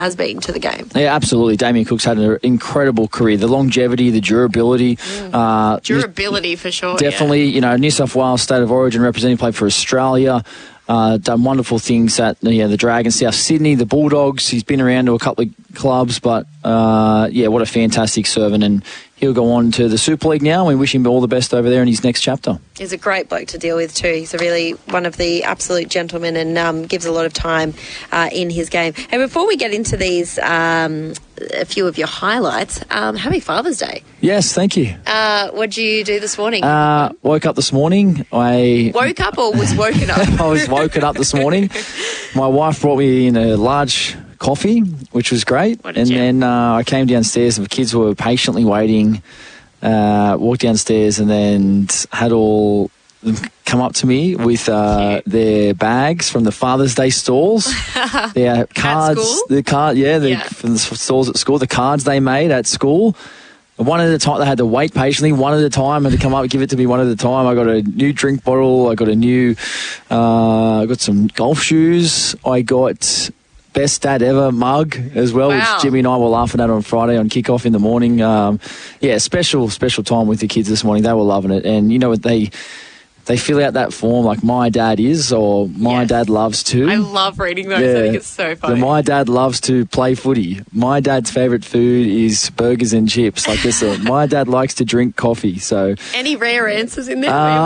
has been to the game. Yeah, absolutely. Damien Cook's had an incredible career. The longevity, the durability. Durability for sure. Definitely, New South Wales State of Origin representative, played for Australia. Done wonderful things at the Dragons, South Sydney, the Bulldogs. He's been around to a couple of clubs, but what a fantastic servant. And he'll go on to the Super League now. We wish him all the best over there in his next chapter. He's a great bloke to deal with too. He's really one of the absolute gentlemen and gives a lot of time in his game. And before we get into these, a few of your highlights, happy Father's Day. Yes, thank you. What did you do this morning? Woke up this morning. Woke up or was woken up? I was woken up this morning. My wife brought me in a large coffee, which was great. Then I came downstairs and the kids were patiently waiting. Walked downstairs and then had all them come up to me with their bags from the Father's Day stalls, their cards, from the stalls at school, the cards they made at school. One at a time, they had to wait patiently. One at a time, had to come up and give it to me one at a time. I got a new drink bottle. I got a new, I got some golf shoes. I got best dad ever mug as well, which Jimmy and I were laughing at on Friday on kickoff in the morning. Special time with the kids this morning. They were loving it. And you know what, they fill out that form like my dad is or my dad loves to. I love reading those. I think it's so funny. My dad loves to play footy. My dad's favourite food is burgers and chips. Like this, my dad likes to drink coffee. So any rare answers in there?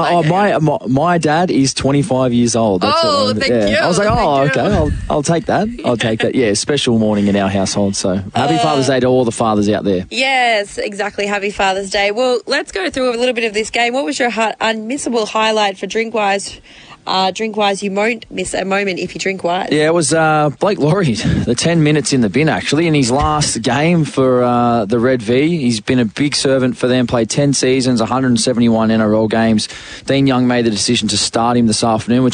My dad is 25 years old. That's thank you. I was like, okay, I'll take that. I'll take that. Yeah, special morning in our household. So happy Father's Day to all the fathers out there. Yes, exactly. Happy Father's Day. Well, let's go through a little bit of this game. What was your unmissable highlight for Drinkwise? Drinkwise, you won't miss a moment if you drink wise. Yeah, it was Blake Laurie, the 10 minutes in the bin, actually, in his last game for the Red V. He's been a big servant for them, played 10 seasons, 171 NRL games. Dean Young made the decision to start him this afternoon, which